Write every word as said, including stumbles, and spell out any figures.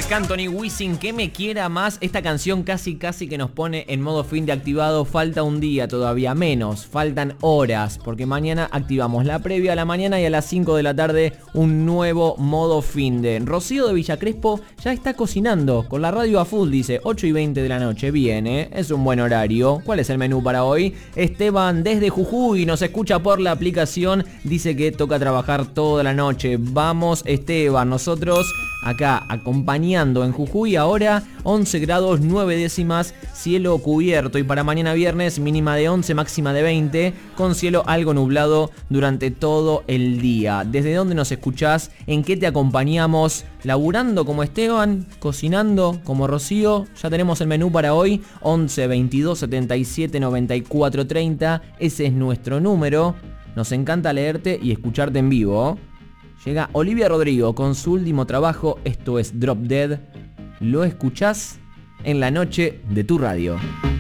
Marc Anthony, Wisin, que me quiera más. Esta canción casi casi que nos pone en modo fin de activado. Falta un día todavía, menos, faltan horas, porque mañana activamos la previa a la mañana y a las cinco de la tarde un nuevo modo fin de. Rocío de Villa Crespo ya está cocinando con la radio a full, dice, ocho y veinte de la noche, viene, es un buen horario. ¿Cuál es el menú para hoy? Esteban desde Jujuy nos escucha por la aplicación, dice que toca trabajar toda la noche. Vamos Esteban, nosotros acá acompañando en Jujuy, ahora once grados nueve décimas, cielo cubierto, y para mañana viernes mínima de once, máxima de veinte, con cielo algo nublado durante todo el día. ¿Desde dónde nos escuchás? ¿En qué te acompañamos? ¿Laburando como Esteban? ¿Cocinando como Rocío? Ya tenemos el menú para hoy, once veintidós setenta y siete noventa y cuatro treinta, ese es nuestro número. Nos encanta leerte y escucharte en vivo. Llega Olivia Rodrigo con su último trabajo, esto es Drop Dead. Lo escuchás en la noche de tu radio.